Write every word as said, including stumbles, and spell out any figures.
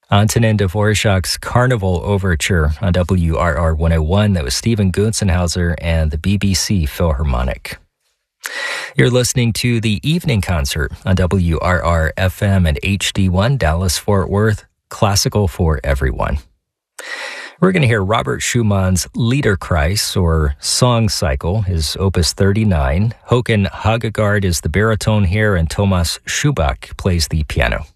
Antonin Dvorak's Carnival Overture on W R R one oh one. That was Stephen Gunzenhauser and the B B C Philharmonic. You're listening to the Evening Concert on W R R F M and H D one, Dallas-Fort Worth, classical for everyone. We're going to hear Robert Schumann's Liederkreis, or Song Cycle, his opus thirty-nine. Håkan Hagegard is the baritone here, and Thomas Schubach plays the piano.